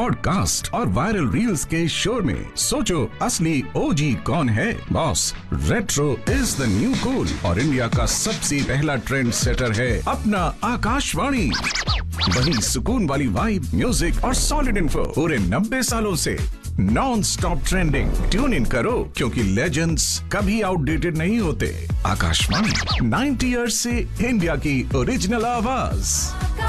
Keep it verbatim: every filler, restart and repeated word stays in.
Podcast और viral reels के शोर में सोचो असली ओजी कौन है। Boss, retro is the new cool और इंडिया का सबसे पहला ट्रेंड सेटर है अपना आकाशवाणी। वही सुकून वाली वाइब, म्यूजिक और सॉलिड इन्फो पूरे नब्बे सालों से non stop trending. Tune in करो क्योंकि लेजेंड्स कभी आउटडेटेड नहीं होते। आकाशवाणी नाइन्टी इयर्स से इंडिया की ओरिजिनल आवाज।